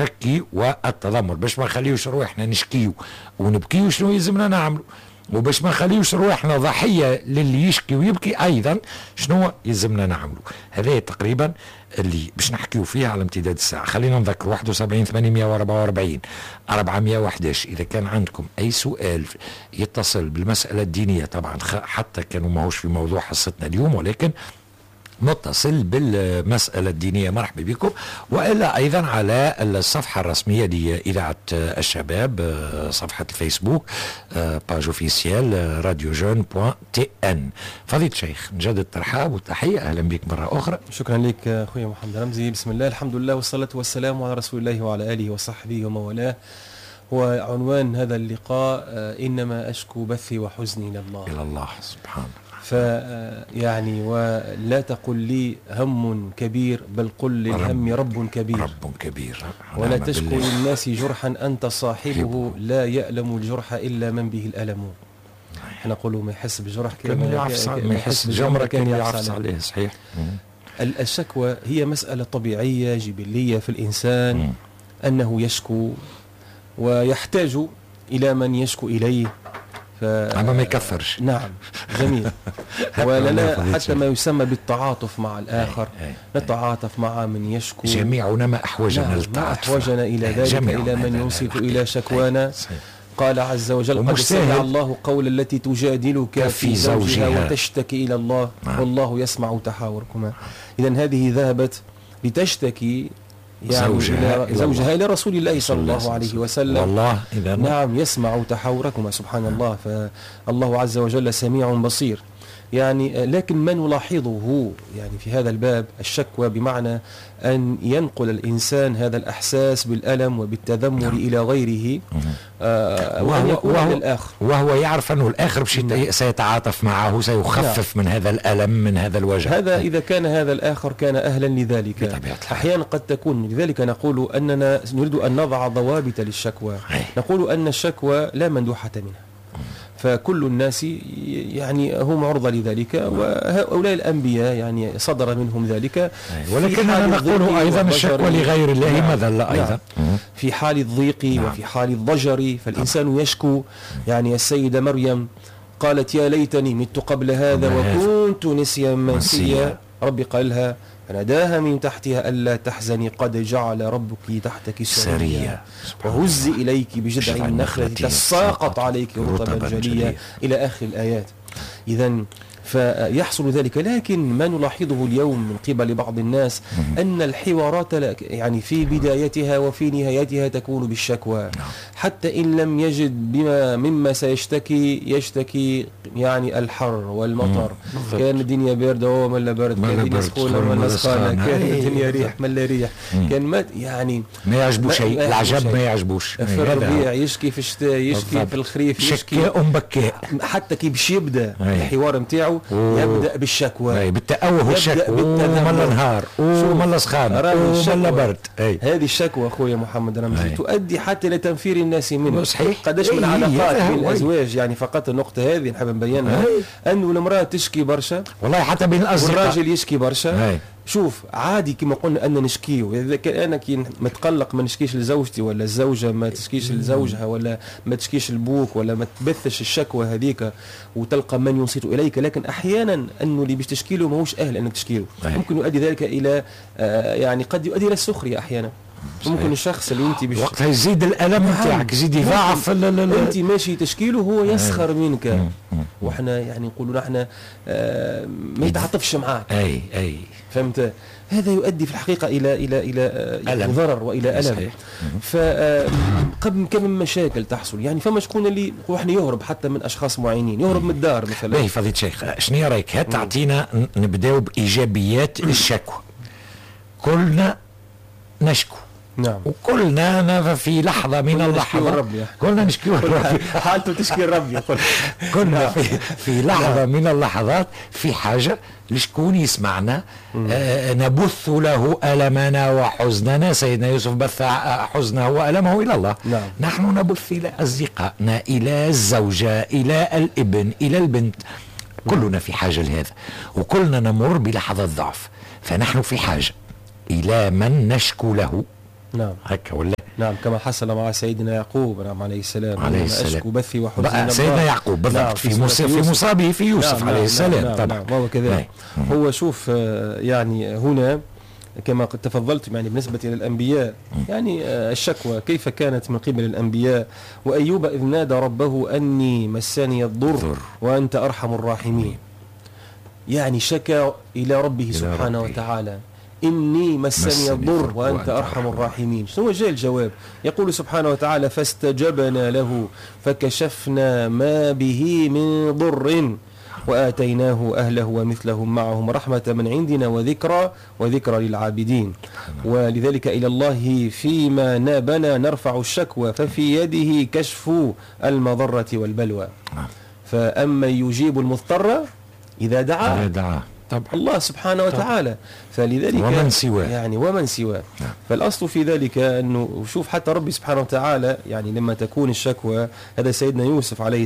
التشكي والتذمر، باش ما نخليوش روحنا نشكيو ونبكيو شنو يلزمنا نعملوا، وباش ما نخليوش روحنا ضحية للي يشكي ويبكي أيضا شنو يلزمنا نعملوا. هذا تقريبا اللي باش نحكيو فيه على امتداد الساعة. خلينا نذكر 71 844 411. إذا كان عندكم أي سؤال يتصل بالمسألة الدينية، طبعا حتى كانوا ماهوش في موضوع حصتنا اليوم، ولكن متصل بالمسألة الدينية مرحبا بكم. وإلا أيضا على الصفحة الرسمية لإذاعة الشباب، صفحة الفيسبوك باج اوفيسيال راديو جون .tn. فضيلة الشيخ نجدد الترحاب والتحية، أهلا بك مرة أخرى. شكرا لك أخوي محمد رمزي. بسم الله، الحمد لله والصلاة والسلام على رسول الله وعلى آله وصحبه وموالاه. وعنوان هذا اللقاء إنما أشكو بثي وحزني إلى الله. إلى الله سبحانه. فيعني ولا تقل لي هم كبير، بل قل للهم رب كبير. رب كبير. ولا تشكو للناس جرحا أنت صاحبه، لا يألم الجرح إلا من به الألم. احنا نقولوا ما يحس بالجرح ما يحس بالجمرة كان يعفص عليه. صحيح. الشكوى هي مسألة طبيعية جبلية في الإنسان، أنه يشكو ويحتاج إلى من يشكو إليه. أما ما يكفرش. نعم، جميل. ولنا حتى ما يسمى بالتعاطف مع الآخر، نتعاطف مع من يشكو. جميعنا ما أحوجنا للتعاطف، ما أحوجنا إلى ذلك، إلى من ينصت إلى شكوانا. قال عز وجل: قد سمع الله قول التي تجادلك في زوجها وتشتكي إلى الله والله يسمع تحاوركما. إذن هذه ذهبت لتشتكي يعني زوجها إلى رسول الله صلى الله عليه وسلم، والله نعم يسمع تحاوركما. سبحان الله. فالله عز وجل سميع بصير. يعني لكن ما نلاحظه يعني في هذا الباب الشكوى بمعنى أن ينقل الإنسان هذا الإحساس بالألم وبالتذمر إلى غيره، وهو يعرف أنه الآخر سيتعاطف معه، سيخفف من هذا الألم، من هذا الوجع. هذا إذا كان هذا الآخر كان أهلا لذلك. أحيانا قد تكون، لذلك نقول أننا نريد أن نضع ضوابط للشكوى. نقول أن الشكوى لا مندوحة منها، فكل الناس يعني هم عرضة لذلك، وهؤلاء الأنبياء يعني صدر منهم ذلك. ولكننا نقول أيضا الشكوى لغير الله ماذا لا أيضا في حال الضيق وفي حال الضجر فالإنسان يشكو. يعني السيدة مريم قالت: يا ليتني مت قبل هذا وكنت نسيا منسيا. ربي قال لها فناداها من تحتها ألا تحزني قد جعل ربك تحتك سريا وهزي إليك بجذع النخلة تساقط عليك رطبا جنيا إلى آخر الآيات. إذن فيحصل ذلك. لكن ما نلاحظه اليوم من قبل بعض الناس أن الحوارات يعني في بدايتها وفي نهايتها تكون بالشكوى، حتى إن لم يجد بما مما يشتكي يعني الحر والمطر. كان الدنيا باردة ولا برد، كان الدنيا سخونة ولا سخانة، كان الدنيا ريح ولا ريح، كان ما يعني ما يعجبه شيء. العجب ما يعجبوش. في الربيع يشكي، في الشتاء يشكي، في الخريف يشكي، بكاء. حتى كي باش يبدأ الحوار نتاعو يبدأ بالشكوى، بالتأوه والشكوى، وملا نهار وملا سخانة وملا برد. هذه الشكوى أخويا محمد رمزي تؤدي حتى لتنفير الناس منه. صحيح. قداش من علاقات بين الأزواج، يعني فقط النقطة هذه نحب نبينها، أنه المرأة تشكي برشا، والله حتى بين الأصدقاء، والراجل يشكي برشا. شوف عادي كما قلنا أن نشكيه. إذا كان أنا كي متقلق ما نشكيش لزوجتي، ولا الزوجة ما تشكيش لزوجها، ولا ما تشكيش لبوك، ولا ما تبثش الشكوى هذيك وتلقى من ينصت إليك. لكن أحيانا أنه اللي باش تشكي له ماهوش أهل أنك تشكي له، ممكن يؤدي ذلك إلى يعني قد يؤدي إلى السخرية أحيانا. ممكن الشخص اللي انت وقتها يزيد الالم نتاعك، يزيد يضاعف. انت ماشي تشكيله هو يسخر منك، واحنا يعني نقولوا نحن ما يتعاطفش معاك. اي فهمت؟ هذا يؤدي في الحقيقه الى يعني ضرر والى الم. فقبل كم من مشاكل تحصل. يعني فما شكون اللي احنا يهرب حتى من اشخاص معينين، يهرب من الدار مثلا. باهي فضيلة الشيخ، شنو رايك تعطينا نبداو بايجابيات الشكوى. كلنا نشكو، نعم، وكلنا في لحظة من اللحظات كلنا نشكي ربي. حالته تشكي ربي. كنا في لحظة من اللحظات في حاجة لشكون يسمعنا، نبث له ألمنا وحزننا. سيدنا يوسف بث حزنه وألمه إلى الله. نعم. نحن نبث إلى أصدقائنا، إلى الزوجة، إلى الابن، إلى البنت. كلنا في حاجة لهذا، وكلنا نمر بلحظة ضعف. فنحن في حاجة إلى من نشكو له نعم هكا ولا؟ نعم كما حصل مع سيدنا يعقوب نعم عليه السلام، عليه السلام. أشكو بثي وحزني سيدنا يعقوب بالضبط نعم في مصابه في يوسف عليه السلام. نعم طبعا نعم هو كذلك. هو شوف يعني هنا كما قد تفضلت يعني بالنسبة إلى الأنبياء يعني الشكوى كيف كانت من قبل الأنبياء. وأيوب إذ نادى ربه أني مسني الضر وأنت أرحم الراحمين، يعني شكى إلى ربه سبحانه وتعالى إني مسني الضر وأنت أرحم الراحمين. شنو جاء الجواب؟ يقول سبحانه وتعالى فاستجبنا له فكشفنا ما به من ضر وآتيناه أهله ومثلهم معهم رحمة من عندنا وذكرى للعابدين. ولذلك إلى الله فيما نابنا نرفع الشكوى ففي يده كشف المضرة والبلوى. فأما يجيب المضطر إذا دعا طبعا الله سبحانه وتعالى. فلذلك ومن سواه فالأصل في ذلك أنه شوف حتى ربي سبحانه وتعالى يعني لما تكون الشكوى، هذا سيدنا يونس عليه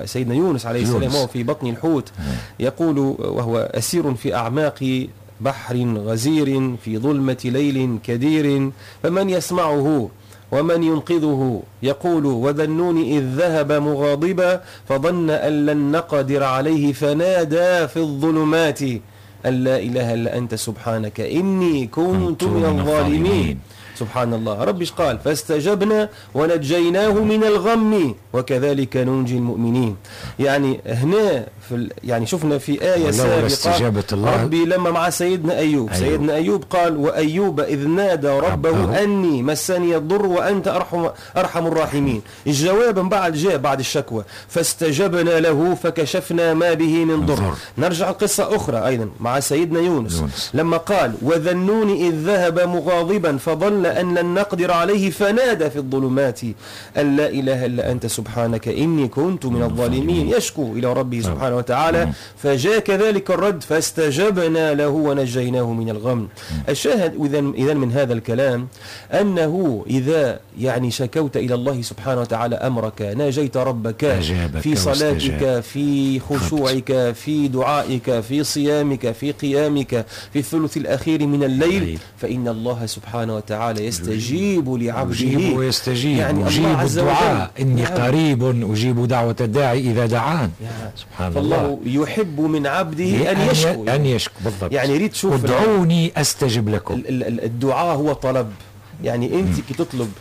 السلام وهو في بطن الحوت يقول وهو أسير في أعماق بحر غزير في ظلمة ليل كدير فمن يسمعه ومن ينقذه يقول وذنون إذ ذهب مغاضبا فظن أن لن نقدر عليه فنادى في الظلمات أن لا إله إلا أنت سبحانك إني كنت من الظالمين. سبحان الله. ربي قال فاستجبنا ونجيناه من الغم وكذلك ننجي المؤمنين. يعني هنا يعني شفنا في آية سابقة ربي لما مع سيدنا أيوب قال وأيوب إذ نادى ربه أني مسني الضر وأنت أرحم الراحمين. الجواب بعد جاء بعد الشكوى فاستجبنا له فكشفنا ما به من ضر. نرجع قصة أخرى أيضا مع سيدنا يونس لما قال وذنون إذ ذهب مغاضبا فظن أن لن نقدر عليه فنادى في الظلمات أن لا إله إلا أنت سبحانك إني كنت من الظالمين. يشكو إلى ربه سبحانه وتعالى فجاء كذلك الرد فاستجبنا له ونجيناه من الغم. الشاهد إذن من هذا الكلام أنه إذا يعني شكوت إلى الله سبحانه وتعالى أمرك ناجيت ربك في صلاتك في خشوعك في دعائك في صيامك في قيامك في الثلث الأخير من الليل فإن الله سبحانه وتعالى يستجيب لعبده ويستجيب يعني أجيب الدعاء إني قريب أجيب دعوة الداعي إذا دعان. سبحان الله يحب من عبده أن يشكو بالضبط. يعني يريد تشوف ادعوني أستجب لكم. الدعاء هو طلب. يعني أنت كي تطلب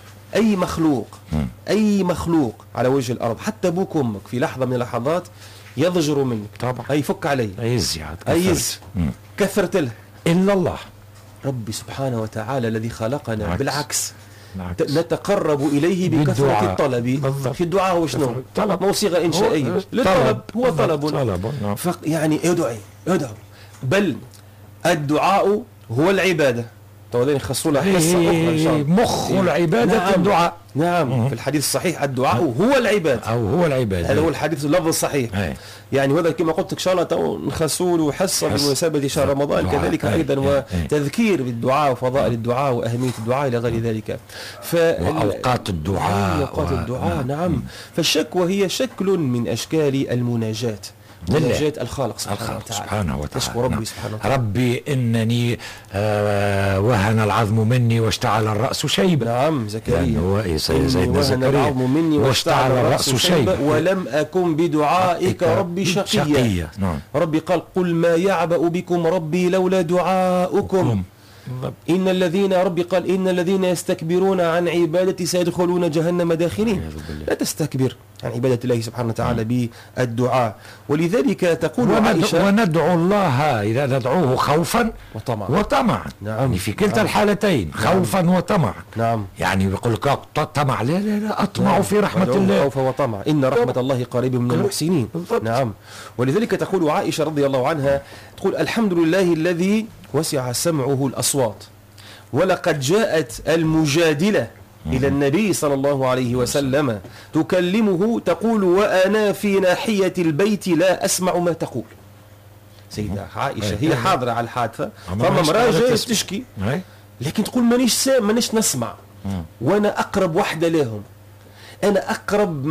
أي مخلوق على وجه الأرض حتى أبوك وأمك في لحظة من اللحظات يضجر منك طبعا يفك علي كثرت له إلا الله ربي سبحانه وتعالى الذي خلقنا بالعكس نتقرب إليه بكثرة الطلب. في الدعاء هو شنو؟ مو صيغة إنشائية للطلب هو طلب يعني ادعو بل الدعاء هو العبادة. طبعا يخصوا لها حصة أخرى إن شاء الله. مخ العبادة الدعاء. نعم في الحديث الصحيح الدعاء هو العبادة هذا هو الحديث اللفظ الصحيح. يعني وهذا كما قلت لك إن شاء الله نخصوا له حصة بمناسبة شهر رمضان كذلك أيضا وتذكير بالدعاء وفضائل الدعاء وأهمية الدعاء إلى غير ذلك. وأوقات الدعاء نعم. فالشكوى هي شكل من أشكال المناجاة مناجاة الخالق سبحانه وتعالى. تشكو ربي سبحانه وتعالى ربي إنني وهن العظم مني واشتعل الرأس شيبا. نعم زكريا وهن العظم مني واشتعل الرأس شيبا ولم أكن بدعائك ربي شقيا. ربي قال قل ما يعبأ بكم ربي لولا دعاؤكم إن الذين يستكبرون عن عبادتي سيدخلون جهنم داخلين. لا تستكبر عن عبادة الله سبحانه وتعالى بالدعاء. ولذلك تقول عائشة وندعو الله إذا ندعوه خوفا وطمعا. نعم. في كلتا الحالتين خوفا وطمعا. نعم. يعني يقول لك طمع لا أطمع في رحمة الله خوفا وطمع إن رحمة الله قريب من المحسنين. نعم. ولذلك تقول عائشة رضي الله عنها تقول الحمد لله الذي وسع سمعه الأصوات ولقد جاءت المجادلة إلى النبي صلى الله عليه وسلم تكلمه تقول وأنا في ناحية البيت لا أسمع ما تقول. سيدة عائشة هي حاضرة على الحادثة فما امرأة جاية تشكي لكن تقول مانيش نسمع وأنا أقرب وحدة لهم أنا أقرب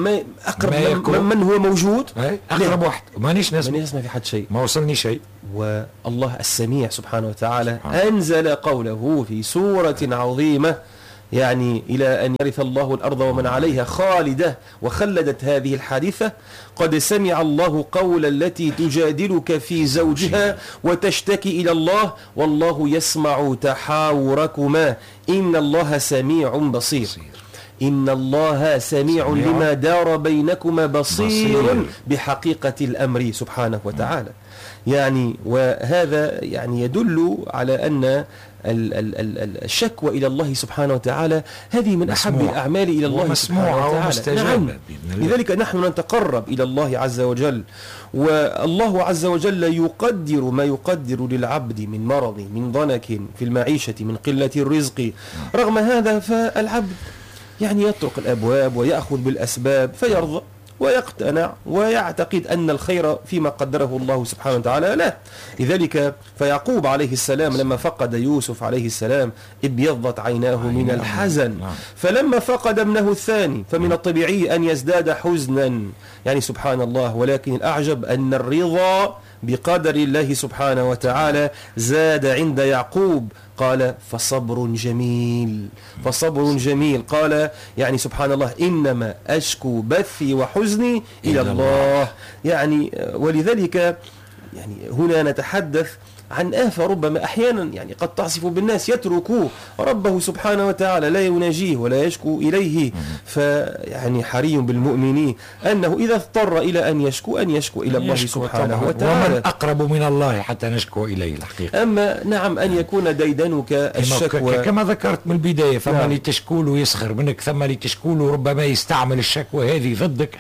من هو موجود أقرب واحد مانيش نسمع في حد شيء ما وصلني شيء. والله السميع سبحانه وتعالى أنزل قوله في سورة عظيمة يعني إلى أن يرث الله الأرض ومن عليها خالدة وخلدت هذه الحادثة: قد سمع الله قول التي تجادلك في زوجها وتشتكي إلى الله والله يسمع تحاوركما إن الله سميع بصير. إن الله سميع لما دار بينكما بصير بحقيقة الأمر سبحانه وتعالى. يعني وهذا يعني يدل على أن الشكوى إلى الله سبحانه وتعالى هذه من أحب الأعمال إلى الله سبحانه وتعالى. نعم. لذلك نحن نتقرب إلى الله عز وجل، والله عز وجل يقدر ما يقدر للعبد من مرض، من ضنك في المعيشة، من قلة الرزق. رغم هذا فالعبد يعني يطرق الأبواب ويأخذ بالأسباب فيرضى ويقتنع ويعتقد أن الخير فيما قدره الله سبحانه وتعالى له. لذلك فيعقوب عليه السلام لما فقد يوسف عليه السلام ابيضت عيناه من الحزن، فلما فقد ابنه الثاني فمن الطبيعي أن يزداد حزنا. يعني سبحان الله. ولكن الأعجب أن الرضا بقدر الله سبحانه وتعالى زاد عند يعقوب، قال فصبر جميل، فصبر جميل. قال يعني سبحان الله: إنما أشكو بثي وحزني إلى الله. يعني ولذلك يعني هنا نتحدث عن آفة ربما أحيانا يعني قد تعصف بالناس، يتركوا ربه سبحانه وتعالى لا يناجيه ولا يشكو إليه. فيعني حري بالمؤمنين أنه إذا اضطر إلى أن يشكو إلى الله سبحانه وتعالى. ومن أقرب من الله حتى نشكو إليه الحقيقة. أما نعم أن يكون ديدنك الشكوى كما ذكرت من البداية، ثم اللي تشكو له يسخر منك، ثم اللي تشكو له ربما يستعمل الشكوى هذه ضدك.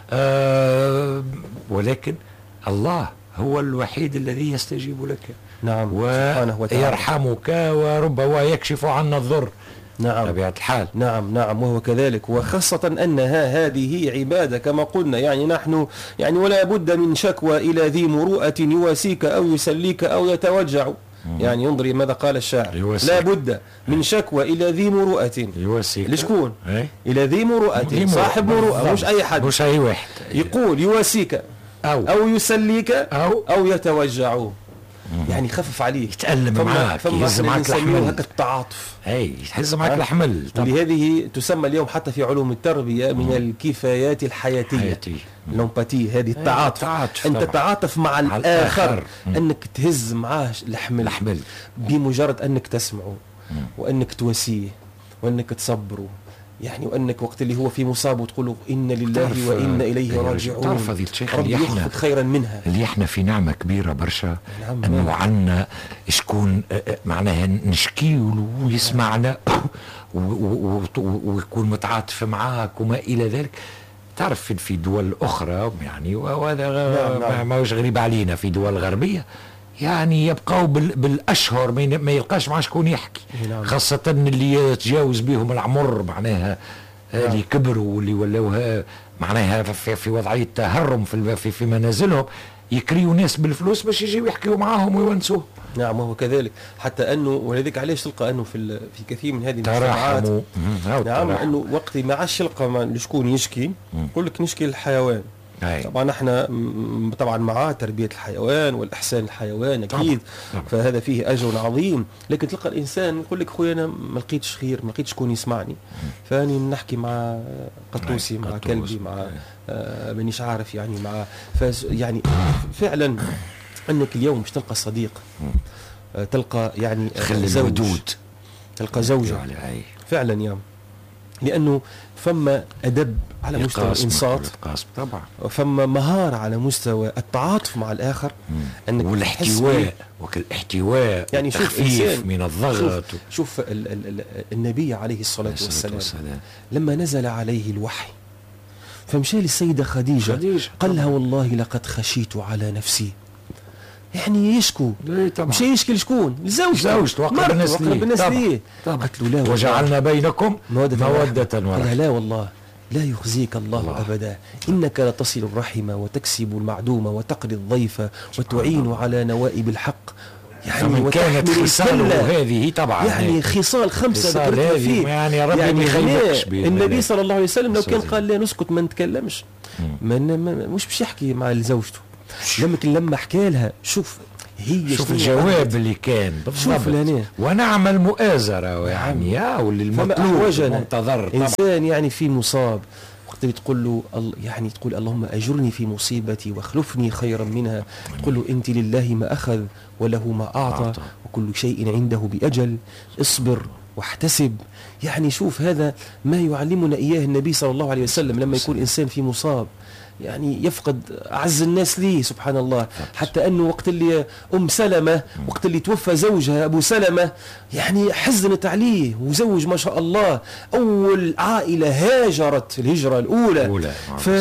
ولكن الله هو الوحيد الذي يستجيب لك. نعم. ويرحمك وربما يكشف عنا الضر. نعم. طبيعة الحال. نعم نعم. وهو كذلك، وخاصة أنها هذه عبادة كما قلنا. يعني نحن يعني ولا بد من شكوى إلى ذي مروءة يواسيك أو يسليك أو يتوجع. يعني انظري ماذا قال الشاعر: لا بد من شكوى إلى ذي مروءة يواسيك. لشكون؟ إلى ذي مروءة، صاحب مروءة، مش أي حد، مش أي واحد. يقول يواسيك أو يسليك أو يتوجع. يعني خفف عليه، يتألم معاك، يهز معاك الحمل، هكا التعاطف، يهز معاك الحمل. ولهذه تسمى اليوم حتى في علوم التربية من الكفايات الحياتية. لومباتي، هذه التعاطف، أن تتعاطف مع الآخر، أنك تهز معاه الحمل بمجرد أنك تسمعه وأنك تواسيه وأنك تصبره. يعني وأنك وقت اللي هو في مصاب وتقول له إن لله وإنا إليه راجعون. تعرف هذه الشيخ ربي يخفض خيرا منها. اللي احنا في نعمة كبيرة برشا، أنه عنا شكون معناها نشكي له ويسمعنا ويكون متعاطف معاك وما إلى ذلك. تعرف في دول أخرى يعني، وهذا ما هوش غريب علينا، في دول غربية يعني يبقوا بالأشهر ما يلقاش مع شكون يحكي. خاصة اللي يتجاوز بهم العمر، معناها اللي كبروا واللي ولوا معناها في وضعية تهرم في منازلهم، يكريوا ناس بالفلوس باش يجيوا يحكيوا معاهم ويونسوه. نعم وهو كذلك. حتى أنه ولذلك علاش تلقى أنه في كثير من هذه المجتمعات نعم أنه وقت ما عادش تلقى شكون يشكي، يقول لك نشكي للحيوان. طبعا احنا طبعا مع تربية الحيوان والإحسان الحيوان أكيد، فهذا فيه أجر عظيم. لكن تلقى الإنسان يقول لك خويا أنا ما لقيتش خير، ما لقيتش شكون يسمعني، فاني نحكي مع قطوسي، مع كلبي، مع مانيش عارف يعني مع يعني فعلا أنك اليوم مش تلقى صديق، تلقى يعني زوج، تلقى زوجة فعلا يا لأنه فما أدب على مستوى الإنصات طبعا، فما مهارة على مستوى التعاطف مع الآخر، أنك والاحتواء والاحتواء يعني التخفيف من الضغط. شوف النبي عليه الصلاة والسلام لما نزل عليه الوحي فمشى للسيدة خديجة قال لها والله لقد خشيت على نفسي. يعني يشكو، مش يشكي لشكون؟ لزوجته وقرب الناس ليه. قالت له لا وجعلنا بينكم مودة ورحمة. قال لا والله لا يخزيك الله أبدا، إنك لتصل الرحم وتكسب المعدوم وتقري الضيف وتعين على نوائب الحق. يعني كانت خصاله هذه طبعا يعني خصال 5 ذكرتها فيه. يعني ربي ما يخليكش. النبي صلى الله عليه وسلم لو كان قال لا نسكت ما نتكلمش مش باش يحكي مع زوجته، لما حكى لها شوف هي شوف الجواب اللي كان بالضبط، ونعمل مؤازرة يعني واللي المطلوب المنتظر. إنسان يعني في مصاب وقت اللي تقول له يعني تقول اللهم أجرني في مصيبتي واخلفني خيرا منها، تقول له أنت لله ما أخذ وله ما أعطى وكل شيء عنده بأجل، اصبر واحتسب. يعني شوف هذا ما يعلمنا إياه النبي صلى الله عليه وسلم لما يكون إنسان في مصاب يعني يفقد أعز الناس ليه سبحان الله. حتى أنه وقت اللي سلمة وقت اللي توفى زوجها أبو سلمة يعني حزنت عليه، وزوج ما شاء الله أول عائلة هاجرت الهجرة الأولى.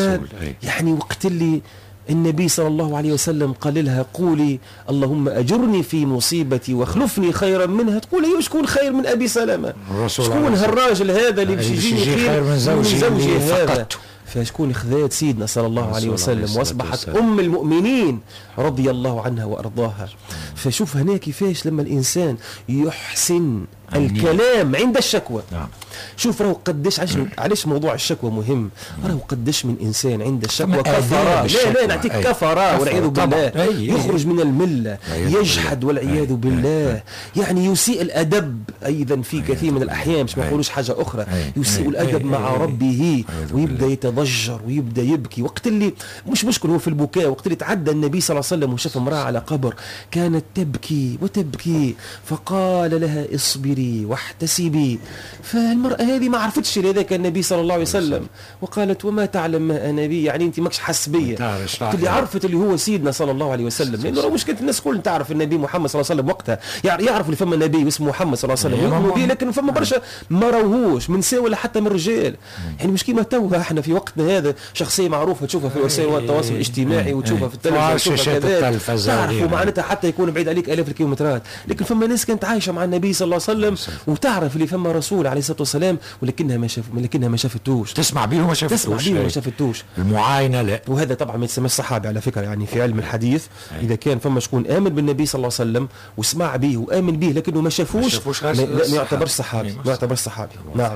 يعني وقت اللي النبي صلى الله عليه وسلم قال لها قولي اللهم أجرني في مصيبتي واخلفني خيرا منها، تقول هي شكون خير من أبي سلمة؟ شكون هالراجل هذا اللي باش يجيني خير من زوجي هذا؟ فشكون خذات سيدنا صلى الله عليه وسلم واصبحت أم المؤمنين رضي الله عنها وأرضاها. فشوف هنا كيفاش لما الإنسان يحسن الكلام عند الشكوى. شوف راهو قديش علاش موضوع الشكوى مهم. راهو قديش من إنسان عند الشكوى كفر، لا نعطيك كفر والعياذ بالله، يخرج من الملة، يجحد والعياذ بالله، يعني يسيء الأدب أيضا في كثير من الأحيان، مش ما نقولوش حاجة أخرى، يسيء الأدب مع ربه ويبدأ يتضجر ويبدأ يبكي. وقت اللي مش مشكل هو في البكاء، وقت اللي تعدى النبي صلى الله عليه وسلم وشاف امرأة على قبر كانت تبكي وتبكي فقال لها اصبري واحتسبي. فالمرأة هذه ما عرفتش لذاك النبي صلى الله عليه وسلم وقالت وما تعلم ما أنا بي، يعني أنت ماكش حس بيا. اللي عرفت اللي هو سيدنا صلى الله عليه وسلم، لأنه مش كانت الناس كل تعرف النبي محمد صلى الله عليه وسلم وقتها، يعرفوا اللي فما نبي اسمه محمد صلى الله عليه وسلم يؤمنوا به، لكن فما برشا ما راوهوش من نساء ولا حتى من رجال. يعني مش كيما توها احنا في وقتنا هذا شخصية معروفة تشوفها في وسائل التواصل الاجتماعي وتشوفها في التلفزيون تعرف ومعناتها حتى يكون بعيد عليك آلاف الكيلومترات، لكن فما ناس كانت عايشة مع النبي صلى الله عليه وسلم وتعرف اللي فما رسول عليه الصلاة والسلام ولكنها ما شافتوش، تسمع به وما شافتوش، المعاينة لا. وهذا طبعا ما يتسمى الصحابي على فكرة، يعني في علم الحديث إذا كان فما شكون آمن بالنبي صلى الله عليه وسلم وسمع به وآمن به لكنه ما شافوش ما يعتبرش صحابي، ما يعتبرش صحابي. نعم.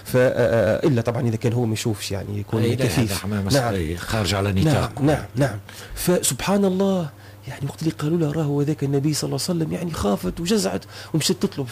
إلا طبعا إذا كان هو ما يشوفش يعني يكون كفيف. نعم. خارج على نطاق. نعم. فسبحان الله يعني وقت اللي قالوا له راهو ذاك النبي صلى الله عليه وسلم يعني خافت وجزعت ومشت تطلب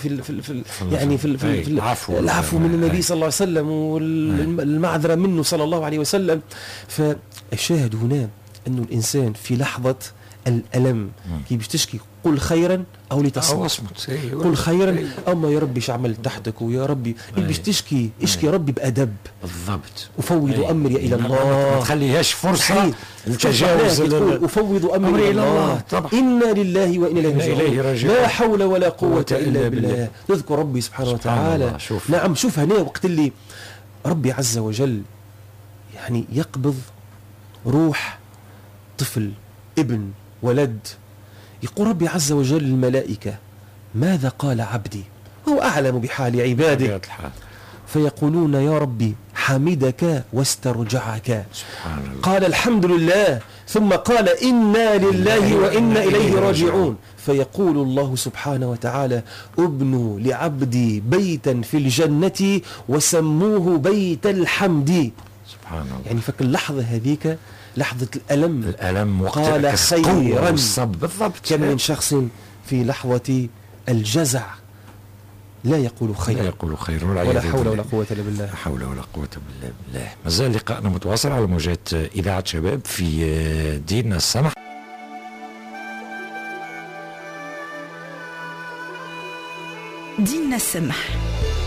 في العفو من النبي صلى الله عليه وسلم والمعذرة منه صلى الله عليه وسلم. فالشاهد هنا أنه الإنسان في لحظة الألم كي باش تشكي قل خيرا أو لتصمت، قل خيرا أما يا ربي شعمل تحتك ويا ربي باش تشكي اشكي ربي بأدب بالضبط، وفوض أمري إلى الله، ما تخليهاش فرصة التجاوز، وفوض أمري إلى الله، إنا لله وإنا إليه راجعون، لا حول ولا قوة إلا بالله. نذكر ربي سبحانه وتعالى. نعم. شوف هنا وقت اللي ربي عز وجل يعني يقبض روح طفل ابن ولد، يقول ربي عز وجل الملائكة ماذا قال عبدي، هو أعلم بحال عباده، فيقولون يا ربي حمدك واسترجعك، قال الحمد لله، ثم قال إنا لله وإنا إليه راجعون، فيقول الله سبحانه وتعالى ابنوا لعبدي بيتا في الجنة وسموه بيت الحمد. سبحان الله. يعني فك اللحظة هذيك لحظة الألم قال خيرا. بالضبط. كم من شخص في لحظة الجزع لا يقول خيرا ولا حول ولا قوة إلا بالله. لا حول ولا قوة إلا بالله. مازال لقاءنا متواصل على موجات إذاعة شباب في ديننا السمح. ديننا السمح